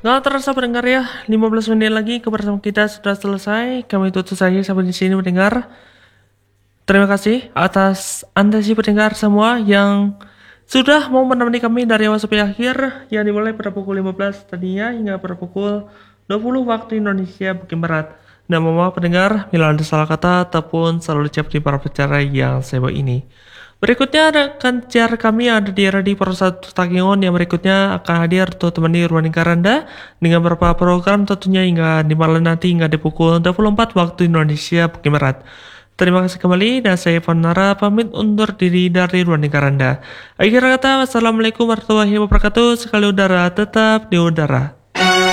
Nggak terasa pendengar ya, 15 menit lagi kebersamaan kita sudah selesai. Kami tutup saja sampai di sini pendengar. Terima kasih atas Anda sih pendengar semua yang sudah mau menemani kami dari awal sampai akhir, yang dimulai pada pukul 15 tadinya hingga pada pukul 20 waktu Indonesia bagian Barat. Nah, mohon maaf pendengar bila ada salah kata ataupun salah ucap di para bicara yang saya bawa ini. Berikutnya akan siar kami ada di Radio Persatu Takingon yang berikutnya akan hadir untuk temani ruang lingkar Anda dengan beberapa program tentunya hingga di malam nanti hingga di pukul 24 waktu Indonesia bagian Barat. Terima kasih kembali dan saya Fanara pamit undur diri dari ruang lingkar Anda. Akhir kata, wassalamualaikum warahmatullahi wabarakatuh. Sekali udara tetap di udara.